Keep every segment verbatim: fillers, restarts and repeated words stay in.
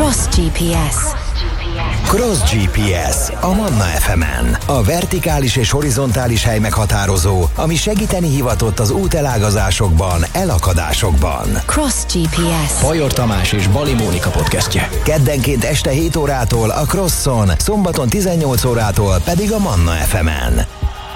Cross gé pé es. Cross gé pé es a Manna ef emen. A vertikális és horizontális hely meghatározó, ami segíteni hivatott az útelágazásokban, elakadásokban. Cross gé pé es. Bajor Tamás és Bali Mónika podcastje. Keddenként este hét órától a Crosson, szombaton tizennyolc órától pedig a Manna ef emen.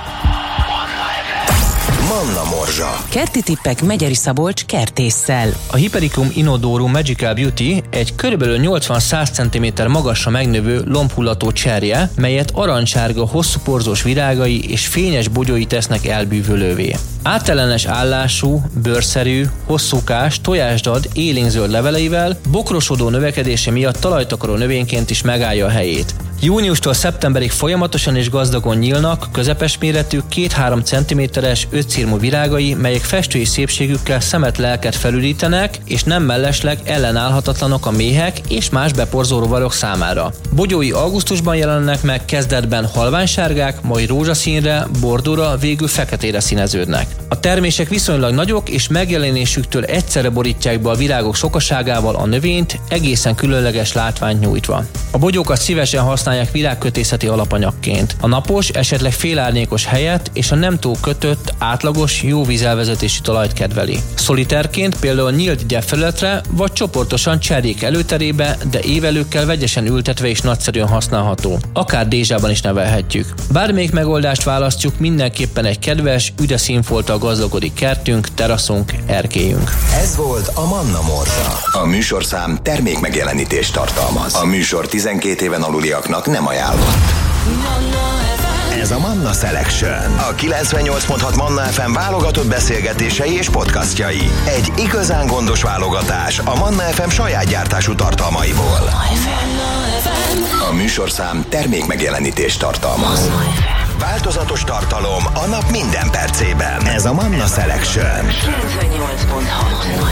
Manna Morzsa. Kerti tippek Megyeri Szabolcs kertésszel. A Hypericum Inodorum Magical Beauty egy körülbelül nyolcvan-száz centiméter magasra megnövő lombhullató cserje, melyet arancsárga hosszú porzós virágai és fényes bogyói tesznek elbűvölővé. Átellenes állású, bőrszerű, hosszúkás, tojásdad, élénkzöld leveleivel bokrosodó növekedése miatt talajtakaró növényként is megállja a helyét. Júniustól szeptemberig folyamatosan és gazdagon nyílnak, közepes méretű, két-három centiméteres, ötszirmú virágai, melyek festői szépségükkel szemet lelket felülítenek, és nem mellesleg ellenállhatatlanok a méhek és más beporzó rovarok számára. Bogyói augusztusban jelennek meg, kezdetben halványsárgák, majd rózsaszínre, bordóra, végül feketére színeződnek. A termések viszonylag nagyok, és megjelenésüktől egyszerre borítják be a virágok sokaságával a növényt, egészen különleges látványt nyújtva. A bogyókat szívesen használják virágkötészeti alapanyagként. A napos, esetleg félárnyékos helyet és a nem túl kötött, átlagos, jó vízelvezetésű talajt kedveli. Szoliterként például nyílt gyepfelületre, vagy csoportosan cserjék előterébe, de évelőkkel vegyesen ültetve és nagyszerűen használható. Akár dézsában is nevelhetjük. Bármelyik megoldást választjuk, mindenképpen egy kedves, üde színfolttal gazdagodik kertünk, teraszunk, erkélyünk. Ez volt a Manna Morzsa. A műsorszám termék megjelenítést tartalmaz. A műsor tizenkét éven aluliaknak nem ajánlott. Ez a Manna Selection. A kilencvennyolc pont hat Manna ef em válogatott beszélgetései és podcastjai. Egy igazán gondos válogatás a Manna ef em saját gyártású tartalmaiból. A műsorszám termék megjelenítést tartalmaz. Változatos tartalom a nap minden percében. Ez a Manna Selection. kilencvennyolc pont hat